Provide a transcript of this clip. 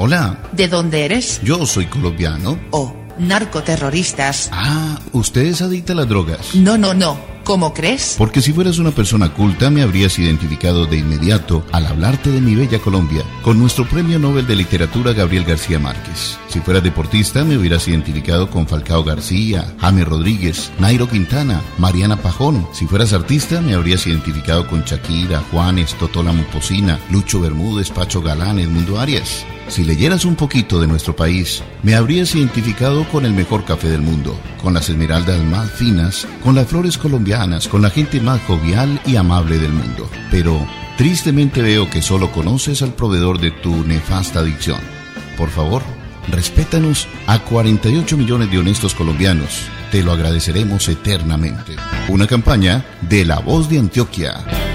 Hola. ¿De dónde eres? Yo soy colombiano. Oh, narcoterroristas. Ah, ¿usted es adicta a las drogas? No. ¿Cómo crees? Porque si fueras una persona culta me habrías identificado de inmediato al hablarte de mi bella Colombia, con nuestro premio Nobel de Literatura Gabriel García Márquez. Si fueras deportista me hubieras identificado con Falcao García, James Rodríguez, Nairo Quintana, Mariana Pajón. Si fueras artista me habrías identificado con Shakira, Juanes, Totó la Momposina, Lucho Bermúdez, Pacho Galán, Edmundo Arias. Si leyeras un poquito de nuestro país, me habrías identificado con el mejor café del mundo, con las esmeraldas más finas, con las flores colombianas, con la gente más jovial y amable del mundo. Pero, tristemente veo que solo conoces al proveedor de tu nefasta adicción. Por favor, respétanos a 48 millones de honestos colombianos. Te lo agradeceremos eternamente. Una campaña de La Voz de Antioquia.